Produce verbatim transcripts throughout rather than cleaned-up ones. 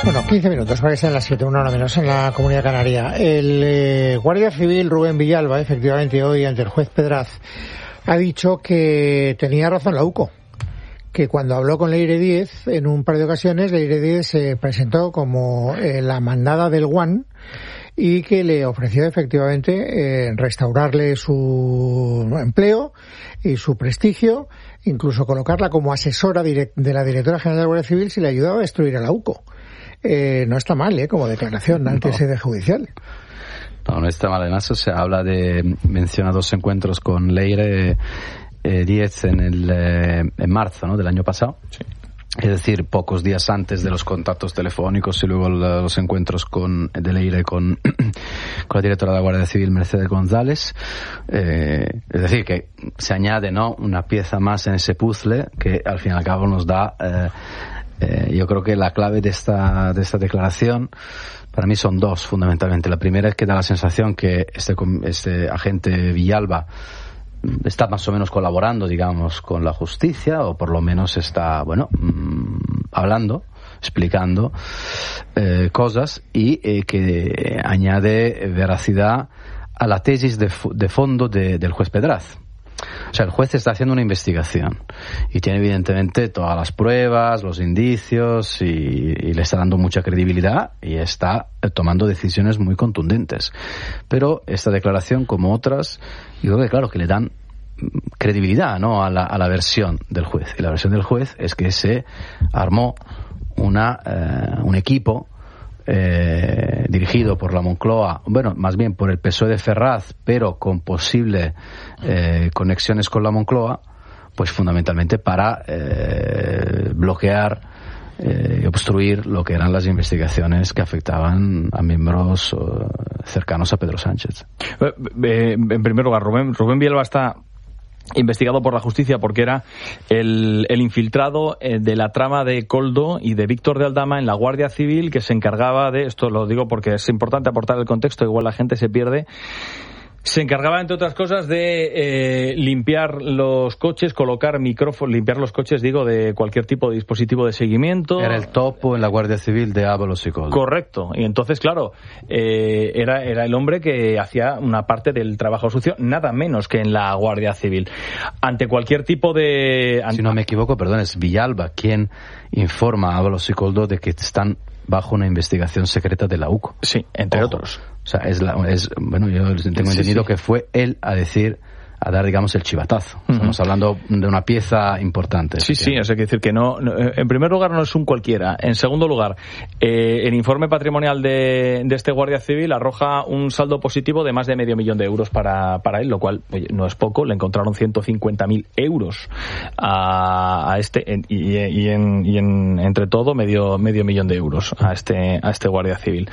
Bueno, quince minutos para que sean las siete, una hora menos en la Comunidad Canaria. El eh, Guardia Civil Rubén Villalba, efectivamente hoy ante el juez Pedraz, ha dicho que tenía razón la U C O, que cuando habló con Leire Díez en un par de ocasiones, Leire Díez se presentó como eh, la mandada del Guan y que le ofreció efectivamente eh, restaurarle su empleo y su prestigio, incluso colocarla como asesora direct- de la directora general de la Guardia Civil si le ayudaba a destruir a la U C O. Eh, no está mal, ¿eh? Como declaración ante no. sede judicial. No, no está mal. En eso se habla de, menciona dos encuentros con Leire eh, Díez en el eh, en marzo, ¿no?, del año pasado. Sí. Es decir, pocos días antes de los contactos telefónicos y luego los encuentros con de Leire con, con la directora de la Guardia Civil, Mercedes González. Eh, es decir, que se añade, ¿no?, una pieza más en ese puzzle que al fin y al cabo nos da... Eh, Eh, yo creo que la clave de esta, de esta declaración para mí son dos, fundamentalmente. La primera es que da la sensación que este, este agente Villalba está más o menos colaborando, digamos, con la justicia, o por lo menos está, bueno, mmm, hablando, explicando eh, cosas, y eh, que añade veracidad a la tesis de, de fondo de, del juez Pedraz. O sea, el juez está haciendo una investigación y tiene evidentemente todas las pruebas, los indicios, y, y le está dando mucha credibilidad y está tomando decisiones muy contundentes. Pero esta declaración, como otras, yo creo que claro que le dan credibilidad, ¿no?, a la, a la versión del juez. Y la versión del juez es que se armó una, eh, un equipo Eh, dirigido por la Moncloa, bueno, más bien por el P S O E de Ferraz, pero con posibles eh, conexiones con la Moncloa, pues fundamentalmente para eh, bloquear y eh, obstruir lo que eran las investigaciones que afectaban a miembros uh, cercanos a Pedro Sánchez. Eh, en primer lugar, Rubén, Rubén Villalba está investigado por la justicia porque era el, el infiltrado eh, de la trama de Koldo y de Víctor de Aldama en la Guardia Civil, que se encargaba de, esto lo digo porque es importante aportar el contexto, igual la gente se pierde, se encargaba, entre otras cosas, de eh, limpiar los coches, colocar micrófonos, limpiar los coches, digo, de cualquier tipo de dispositivo de seguimiento. Era el topo en la Guardia Civil de Ábalos y Koldo. Correcto. Y entonces, claro, eh, era, era el hombre que hacía una parte del trabajo sucio, nada menos que en la Guardia Civil. Ante cualquier tipo de... Si no me equivoco, perdón, es Villalba quien informa a Ábalos y Koldo de que están bajo una investigación secreta de la U C O. Sí, entre Ojo. otros. O sea, es, la, es bueno, yo tengo sí, entendido sí. que fue él a decir, a dar, digamos, el chivatazo. Uh-huh. Estamos hablando de una pieza importante. Sí, sí, eso quiere decir que no, no, en primer lugar no es un cualquiera. En segundo lugar, eh, el informe patrimonial de, de este Guardia Civil arroja un saldo positivo de más de medio millón de euros para, para él, lo cual, oye, no es poco. Le encontraron ciento cincuenta mil euros a, a este, en, y, y, en, y en, entre todo, medio, medio millón de euros a este, a este Guardia Civil.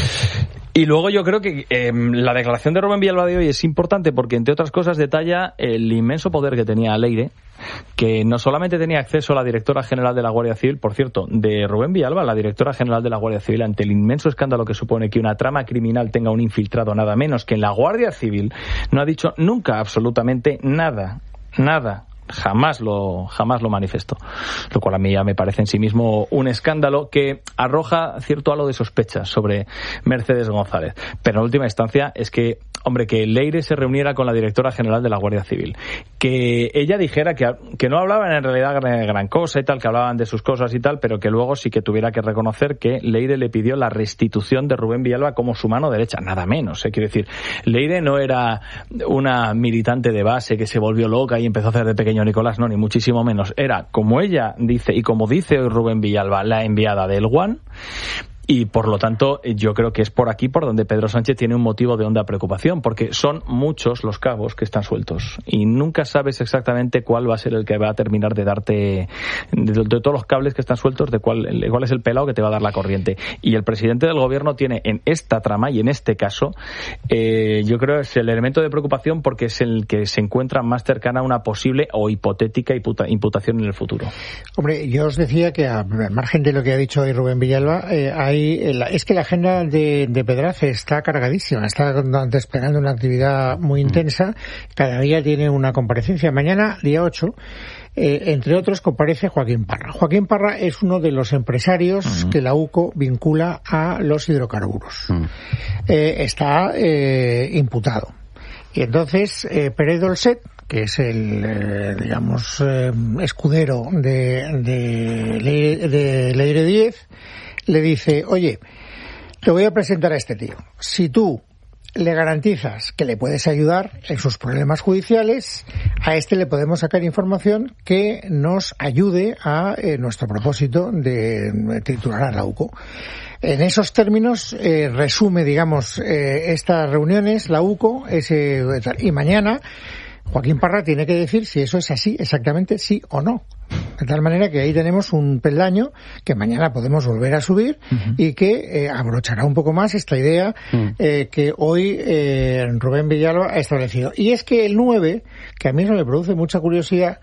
Y luego yo creo que eh, la declaración de Rubén Villalba de hoy es importante porque, entre otras cosas, detalla el inmenso poder que tenía Leire, que no solamente tenía acceso a la directora general de la Guardia Civil, por cierto, de Rubén Villalba, la directora general de la Guardia Civil, ante el inmenso escándalo que supone que una trama criminal tenga un infiltrado, nada menos que en la Guardia Civil, no ha dicho nunca absolutamente nada, nada. Jamás lo, jamás lo manifestó. Lo cual a mí ya me parece en sí mismo un escándalo que arroja cierto halo de sospecha sobre Mercedes González. Pero en última instancia es que, hombre, que Leire se reuniera con la directora general de la Guardia Civil, que ella dijera que, que no hablaban en realidad gran, gran cosa y tal, que hablaban de sus cosas y tal, pero que luego sí que tuviera que reconocer que Leire le pidió la restitución de Rubén Villalba como su mano derecha, nada menos. ¿eh? Quiero decir, Leire no era una militante de base que se volvió loca y empezó a hacer de pequeño Nicolás, no, ni muchísimo menos. Era, como ella dice y como dice hoy Rubén Villalba, la enviada del Guan. Y por lo tanto yo creo que es por aquí por donde Pedro Sánchez tiene un motivo de honda preocupación, porque son muchos los cabos que están sueltos y nunca sabes exactamente cuál va a ser el que va a terminar de darte de, de todos los cables que están sueltos, de cuál, cuál es el pelado que te va a dar la corriente. Y el presidente del gobierno tiene en esta trama y en este caso eh, yo creo que es el elemento de preocupación porque es el que se encuentra más cercana a una posible o hipotética imputa, imputación en el futuro. Hombre, yo os decía que al margen de lo que ha dicho hoy Rubén Villalba, eh, hay hay, es que la agenda de, de Pedraz está cargadísima, está desplegando una actividad muy intensa, cada día tiene una comparecencia. Mañana, día ocho, eh, entre otros, comparece Joaquín Parra. Joaquín Parra es uno de los empresarios uh-huh. que la U C O vincula a los hidrocarburos. Uh-huh. Eh, está eh, imputado. Y entonces, eh, Pérez Dolcet, que es el, eh, digamos, eh, escudero de, de, Leire, de Leire Díez, le dice, oye, te voy a presentar a este tío. Si tú le garantizas que le puedes ayudar en sus problemas judiciales, a este le podemos sacar información que nos ayude a eh, nuestro propósito de titular a la U C O. En esos términos eh, resume, digamos, eh, estas reuniones, la U C O, ese, y mañana Joaquín Parra tiene que decir si eso es así, exactamente sí o no. De tal manera que ahí tenemos un peldaño que mañana podemos volver a subir uh-huh. y que eh, abrochará un poco más esta idea uh-huh. eh, que hoy eh, Rubén Villalba ha establecido. Y es que el nueve, que a mí eso me produce mucha curiosidad,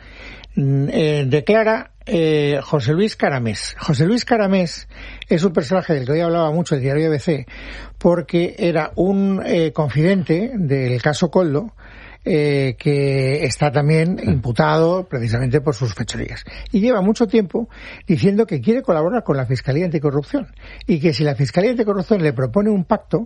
eh, declara eh, José Luis Caramés. José Luis Caramés es un personaje del que hoy hablaba mucho el diario A B C, porque era un eh, confidente del caso Koldo, Eh, que está también imputado precisamente por sus fechorías. Y lleva mucho tiempo diciendo que quiere colaborar con la Fiscalía Anticorrupción y que si la Fiscalía Anticorrupción le propone un pacto,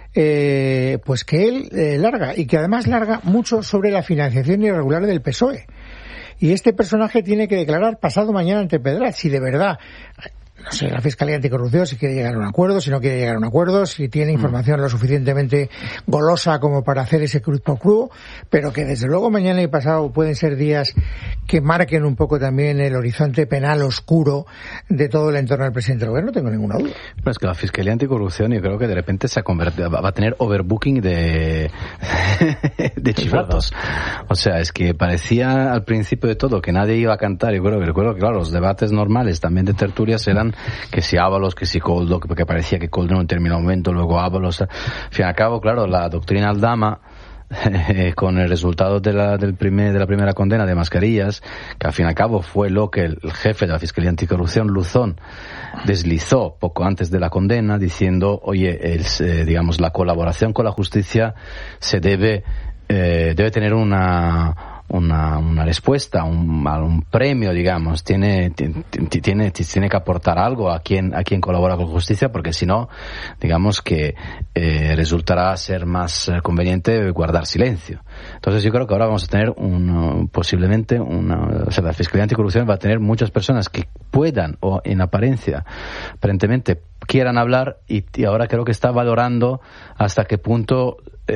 eh, pues que él eh, larga, y que además larga mucho sobre la financiación irregular del P S O E. Y este personaje tiene que declarar pasado mañana ante Pedraz si de verdad, no sé, la Fiscalía Anticorrupción, si quiere llegar a un acuerdo, si no quiere llegar a un acuerdo, si tiene información lo suficientemente golosa como para hacer ese cruz pro quo, pero que desde luego mañana y pasado pueden ser días que marquen un poco también el horizonte penal oscuro de todo el entorno del presidente del gobierno, no tengo ninguna duda. Pero es que la Fiscalía Anticorrupción yo creo que de repente se ha convertido, va a tener overbooking de de chivatos. O sea, es que parecía al principio de todo que nadie iba a cantar. Yo creo que recuerdo que claro, los debates normales también de tertulias eran que si Ábalos, que si Koldo, porque parecía que Koldo en un determinado momento, luego Ábalos. Al fin y al cabo, claro, la doctrina Aldama, eh, con el resultado de la, del primer, de la primera condena de Mascarillas, que al fin y al cabo fue lo que el, el jefe de la Fiscalía Anticorrupción, Luzón, deslizó poco antes de la condena, diciendo, oye, el, eh, digamos, la colaboración con la justicia se debe, eh, debe tener una... Una, una respuesta, un, un premio, digamos, tiene, tiene, tiene que aportar algo a quien, a quien colabora con justicia, porque si no, digamos que eh, resultará ser más conveniente guardar silencio. Entonces yo creo que ahora vamos a tener un, posiblemente una, o sea, la Fiscalía Anticorrupción va a tener muchas personas que puedan, o en apariencia, aparentemente quieran hablar, y, y ahora creo que está valorando hasta qué punto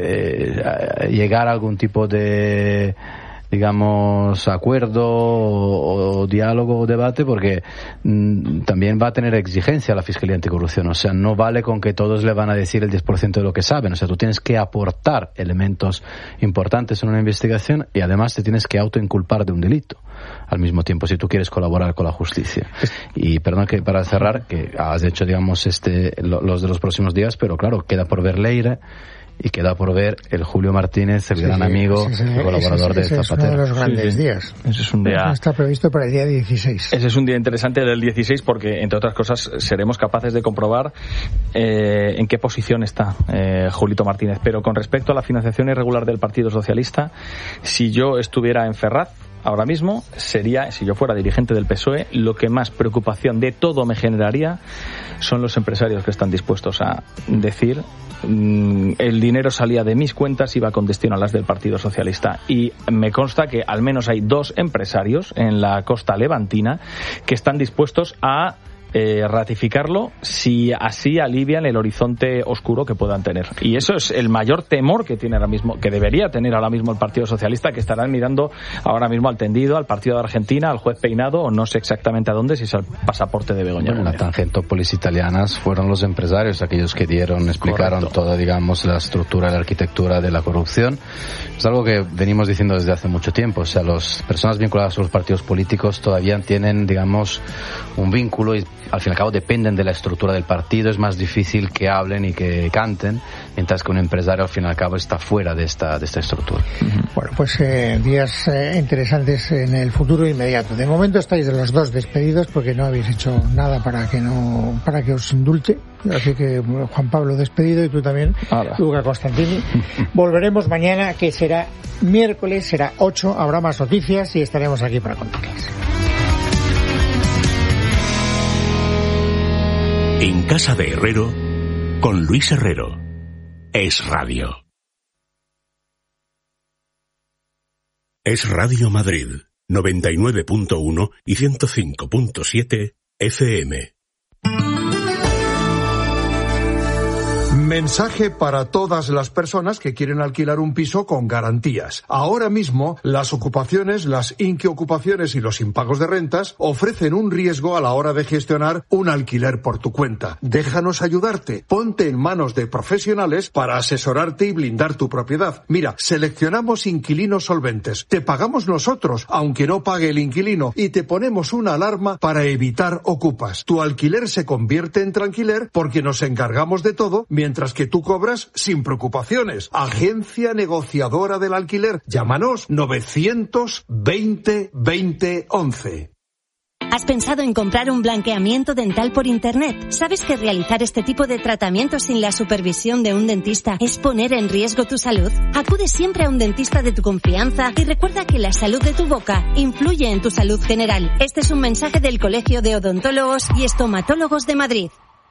eh, llegar a algún tipo de, digamos, acuerdo o, o diálogo o debate, porque mmm, también va a tener exigencia la Fiscalía Anticorrupción. O sea, no vale con que todos le van a decir el diez por ciento de lo que saben. O sea, tú tienes que aportar elementos importantes en una investigación y además te tienes que autoinculpar de un delito al mismo tiempo si tú quieres colaborar con la justicia. Y perdón que para cerrar, que has hecho, digamos, este los de los próximos días, pero claro, queda por ver Leire y queda por ver el Julio Martínez, el sí, gran amigo y colaborador ese, ese, de Zapatero. Es uno de los grandes sí, sí. días. Ese es un día... Está previsto para el día dieciséis. Ese es un día interesante del dieciséis porque, entre otras cosas, seremos capaces de comprobar eh, en qué posición está eh, Julito Martínez. Pero con respecto a la financiación irregular del Partido Socialista, si yo estuviera en Ferraz, ahora mismo sería, si yo fuera dirigente del P S O E, lo que más preocupación de todo me generaría son los empresarios que están dispuestos a decir mmm, el dinero salía de mis cuentas y iba con destino a las del Partido Socialista. Y me consta que al menos hay dos empresarios en la costa levantina que están dispuestos a Eh, ratificarlo si así alivian el horizonte oscuro que puedan tener. Y eso es el mayor temor que tiene ahora mismo, que debería tener ahora mismo el Partido Socialista, que estarán mirando ahora mismo al tendido, al partido de Argentina, al juez Peinado, o no sé exactamente a dónde, si es al pasaporte de Begoña. Bueno, la Tangentopoli italianas fueron los empresarios aquellos que dieron, explicaron Correcto. toda, digamos, la estructura, la arquitectura de la corrupción. Es algo que venimos diciendo desde hace mucho tiempo. O sea, las personas vinculadas a los partidos políticos todavía tienen, digamos, un vínculo y al fin y al cabo dependen de la estructura del partido, es más difícil que hablen y que canten, mientras que un empresario al fin y al cabo está fuera de esta, de esta estructura. Bueno, pues eh, días eh, interesantes en el futuro inmediato. De momento estáis de los dos despedidos porque no habéis hecho nada para que no, para que os indulte. Así que Juan Pablo despedido y tú también, Hola. Luca Constantini. Volveremos mañana, que será miércoles, será ocho, habrá más noticias y estaremos aquí para contarlas. En Casa de Herrero, con Luis Herrero. Es Radio. Es Radio Madrid, noventa y nueve punto uno y ciento cinco punto siete F M. Mensaje para todas las personas que quieren alquilar un piso con garantías. Ahora mismo, las ocupaciones, las inquiocupaciones y los impagos de rentas ofrecen un riesgo a la hora de gestionar un alquiler por tu cuenta. Déjanos ayudarte. Ponte en manos de profesionales para asesorarte y blindar tu propiedad. Mira, seleccionamos inquilinos solventes. Te pagamos nosotros, aunque no pague el inquilino, y te ponemos una alarma para evitar ocupas. Tu alquiler se convierte en tranquiler porque nos encargamos de todo, mientras que tú cobras sin preocupaciones. Agencia negociadora del alquiler. Llámanos novecientos veinte veinte once. ¿Has pensado en comprar un blanqueamiento dental por internet? ¿Sabes que realizar este tipo de tratamientos sin la supervisión de un dentista es poner en riesgo tu salud? Acude siempre a un dentista de tu confianza y recuerda que la salud de tu boca influye en tu salud general. Este es un mensaje del Colegio de Odontólogos y Estomatólogos de Madrid.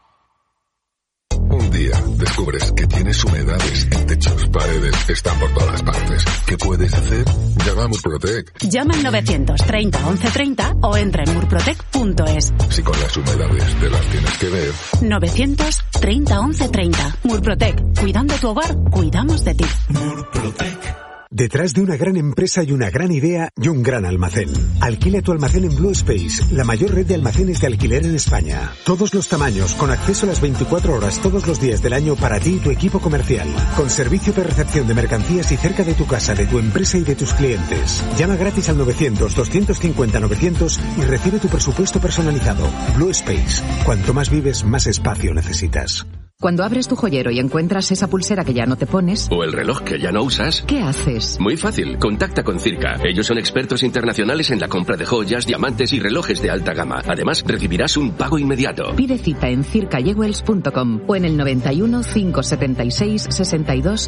Un día descubres que tienes humedades en techos, paredes, están por todas partes. ¿Qué puedes hacer? Llama a Murprotec. Llama al novecientos treinta once treinta o entra en murprotec punto es. Si con las humedades te las tienes que ver. novecientos treinta once treinta. Murprotec. Cuidando tu hogar, cuidamos de ti. Murprotec. Detrás de una gran empresa y una gran idea y un gran almacén. Alquila tu almacén en Blue Space, la mayor red de almacenes de alquiler en España. Todos los tamaños, con acceso a las veinticuatro horas todos los días del año para ti y tu equipo comercial. Con servicio de recepción de mercancías y cerca de tu casa, de tu empresa y de tus clientes. Llama gratis al novecientos doscientos cincuenta novecientos y recibe tu presupuesto personalizado. Blue Space. Cuanto más vives, más espacio necesitas. Cuando abres tu joyero y encuentras esa pulsera que ya no te pones... o el reloj que ya no usas... ¿qué haces? Muy fácil, contacta con Circa. Ellos son expertos internacionales en la compra de joyas, diamantes y relojes de alta gama. Además, recibirás un pago inmediato. Pide cita en circa jewels punto com o en el noventa y uno, cinco setenta y seis, sesenta y dos